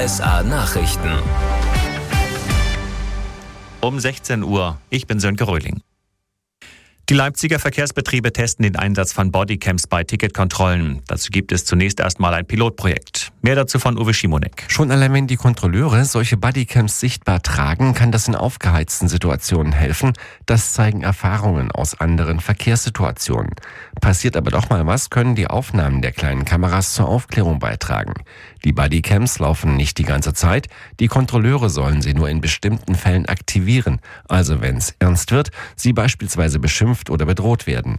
RSA Nachrichten. Um 16 Uhr. Ich bin Sönke Röhling. Die Leipziger Verkehrsbetriebe testen den Einsatz von Bodycams bei Ticketkontrollen. Dazu gibt es zunächst erstmal ein Pilotprojekt. Mehr dazu von Uwe Schimonek. Schon allein wenn die Kontrolleure solche Bodycams sichtbar tragen, kann das in aufgeheizten Situationen helfen. Das zeigen Erfahrungen aus anderen Verkehrssituationen. Passiert aber doch mal was, können die Aufnahmen der kleinen Kameras zur Aufklärung beitragen. Die Bodycams laufen nicht die ganze Zeit. Die Kontrolleure sollen sie nur in bestimmten Fällen aktivieren. Also wenn es ernst wird, sie beispielsweise beschimpft oder bedroht werden.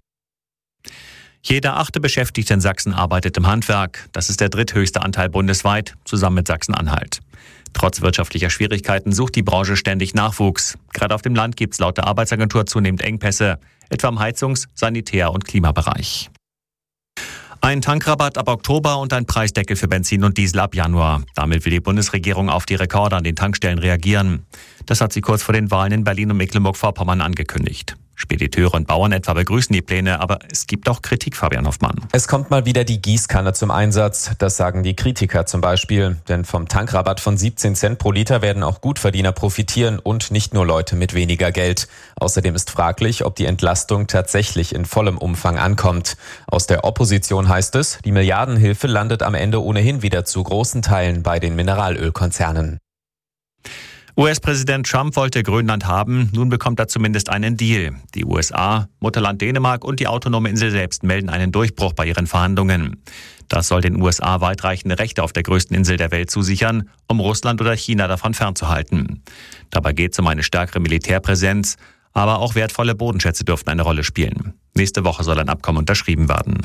Jeder 8. Beschäftigte in Sachsen arbeitet im Handwerk. Das ist der dritthöchste Anteil bundesweit, zusammen mit Sachsen-Anhalt. Trotz wirtschaftlicher Schwierigkeiten sucht die Branche ständig Nachwuchs. Gerade auf dem Land gibt es laut der Arbeitsagentur zunehmend Engpässe, etwa im Heizungs-, Sanitär- und Klimabereich. Ein Tankrabatt ab Oktober und ein Preisdeckel für Benzin und Diesel ab Januar. Damit will die Bundesregierung auf die Rekorde an den Tankstellen reagieren. Das hat sie kurz vor den Wahlen in Berlin und Mecklenburg-Vorpommern angekündigt. Spediteure und Bauern etwa begrüßen die Pläne, aber es gibt auch Kritik, Fabian Hoffmann. Es kommt mal wieder die Gießkanne zum Einsatz. Das sagen die Kritiker zum Beispiel. Denn vom Tankrabatt von 17 Cent pro Liter werden auch Gutverdiener profitieren und nicht nur Leute mit weniger Geld. Außerdem ist fraglich, ob die Entlastung tatsächlich in vollem Umfang ankommt. Aus der Opposition heißt es, die Milliardenhilfe landet am Ende ohnehin wieder zu großen Teilen bei den Mineralölkonzernen. US-Präsident Trump wollte Grönland haben, nun bekommt er zumindest einen Deal. Die USA, Mutterland Dänemark und die autonome Insel selbst melden einen Durchbruch bei ihren Verhandlungen. Das soll den USA weitreichende Rechte auf der größten Insel der Welt zusichern, um Russland oder China davon fernzuhalten. Dabei geht es um eine stärkere Militärpräsenz, aber auch wertvolle Bodenschätze dürften eine Rolle spielen. Nächste Woche soll ein Abkommen unterschrieben werden.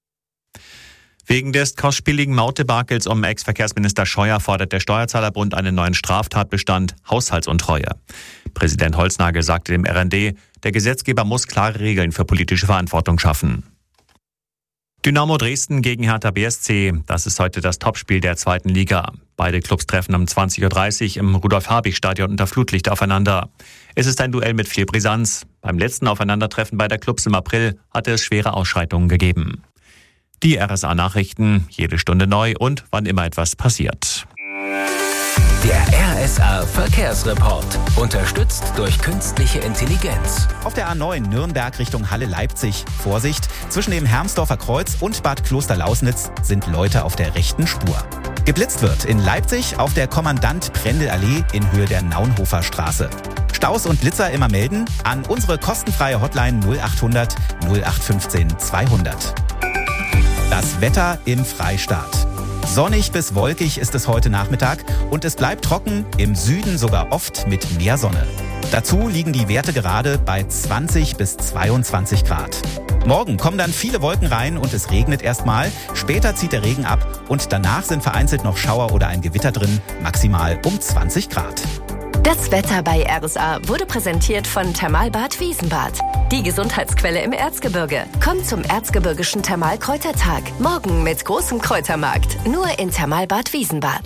Wegen des kostspieligen Mautdebakels um Ex-Verkehrsminister Scheuer fordert der Steuerzahlerbund einen neuen Straftatbestand Haushaltsuntreue. Präsident Holznagel sagte dem RND, der Gesetzgeber muss klare Regeln für politische Verantwortung schaffen. Dynamo Dresden gegen Hertha BSC. Das ist heute das Topspiel der 2. Liga. Beide Clubs treffen um 20.30 Uhr im Rudolf-Habich-Stadion unter Flutlicht aufeinander. Es ist ein Duell mit viel Brisanz. Beim letzten Aufeinandertreffen bei der Clubs im April hatte es schwere Ausschreitungen gegeben. Die RSA-Nachrichten, jede Stunde neu und wann immer etwas passiert. Der RSA Verkehrsreport. Unterstützt durch künstliche Intelligenz. Auf der A9 Nürnberg Richtung Halle-Leipzig. Vorsicht, zwischen dem Hermsdorfer Kreuz und Bad Klosterlausnitz sind Leute auf der rechten Spur. Geblitzt wird in Leipzig auf der Kommandant-Prendel-Allee in Höhe der Naunhofer Straße. Staus und Blitzer immer melden an unsere kostenfreie Hotline 0800 0815 200. Das Wetter im Freistaat. Sonnig bis wolkig ist es heute Nachmittag und es bleibt trocken, im Süden sogar oft mit mehr Sonne. Dazu liegen die Werte gerade bei 20 bis 22 Grad. Morgen kommen dann viele Wolken rein und es regnet erstmal. Später zieht der Regen ab und danach sind vereinzelt noch Schauer oder ein Gewitter drin, maximal um 20 Grad. Das Wetter bei RSA wurde präsentiert von Thermalbad Wiesenbad. Die Gesundheitsquelle im Erzgebirge. Kommt zum Erzgebirgischen Thermalkräutertag. Morgen mit großem Kräutermarkt. Nur in Thermalbad Wiesenbad.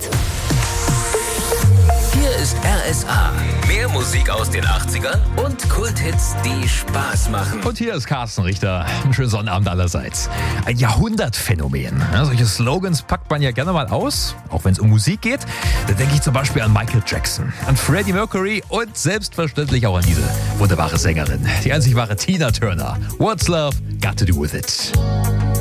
Hier ist RSA. Mehr Musik aus den 80ern und Kulthits, die Spaß machen. Und hier ist Carsten Richter. Einen schönen Sonnabend allerseits. Ein Jahrhundertphänomen. Ja, solche Slogans packt man ja gerne mal aus, auch wenn es um Musik geht. Da denke ich zum Beispiel an Michael Jackson, an Freddie Mercury und selbstverständlich auch an diese wunderbare Sängerin, die einzig wahre Tina Turner. What's Love Got to Do With It?